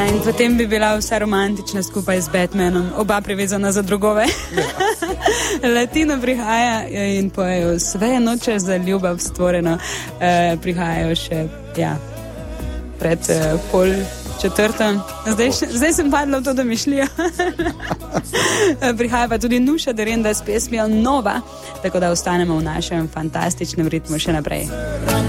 in potem bi bila vsa romantična skupaj z Batmanom, oba privezana za drugove. Latino prihaja in pojejo sve noče za ljubav stvoreno. Prihajajo še pred pol četrto. Zdaj sem padla v to domišljijo. Prihaja pa tudi Nuša Derenda s pesmijo Nova, tako da ostanemo v našem fantastičnem ritmu še naprej.